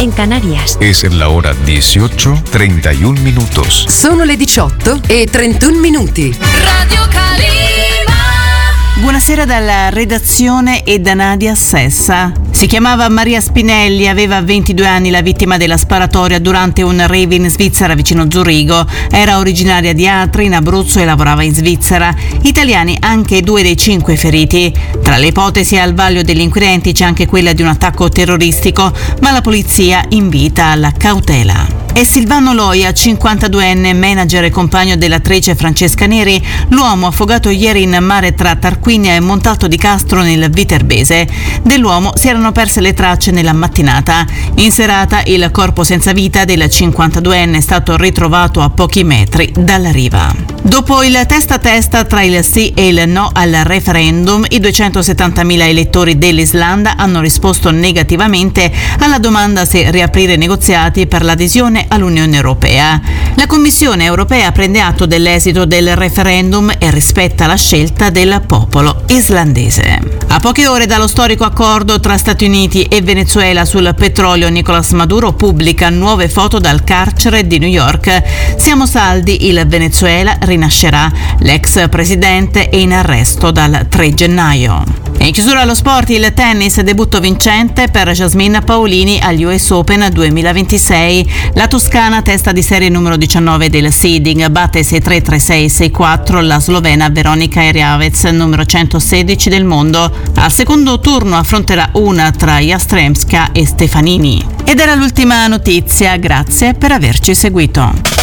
en Canarias. Es la hora 18:31 minutos. Sono le 18:31 minuti. Radio Calima. Buonasera dalla redazione e da Nadia Sessa. Si chiamava Maria Spinelli, aveva 22 anni, la vittima della sparatoria durante un rave in Svizzera vicino Zurigo. Era originaria di Atri, in Abruzzo, e lavorava in Svizzera. Italiani anche 2 dei 5 feriti. Tra le ipotesi al vaglio degli inquirenti c'è anche quella di un attacco terroristico, ma la polizia invita alla cautela. È Silvano Loia, 52enne, manager e compagno dell'attrice Francesca Neri, l'uomo affogato ieri in mare tra Tarquinia e Montalto di Castro nel Viterbese. Dell'uomo si erano perse le tracce nella mattinata. In serata il corpo senza vita del 52enne è stato ritrovato a pochi metri dalla riva. Dopo il testa a testa tra il sì e il no al referendum, i 270.000 elettori dell'Islanda hanno risposto negativamente alla domanda se riaprire negoziati per l'adesione all'Unione Europea. La Commissione europea prende atto dell'esito del referendum e rispetta la scelta del popolo islandese. A poche ore dallo storico accordo tra Stati Uniti e Venezuela sul petrolio, Nicolás Maduro pubblica nuove foto dal carcere di New York. Siamo saldi, il Venezuela rinascerà. L'ex presidente è in arresto dal 3 gennaio. E in chiusura allo sport, il tennis, debutto vincente per Jasmine Paolini agli US Open 2026. La toscana, testa di serie numero 19 del seeding, batte 6-3, 3-6, 6-4 la slovena Veronika Erjavec, numero 116 del mondo. Al secondo turno affronterà una tra Jastremska e Stefanini. Ed era l'ultima notizia, grazie per averci seguito.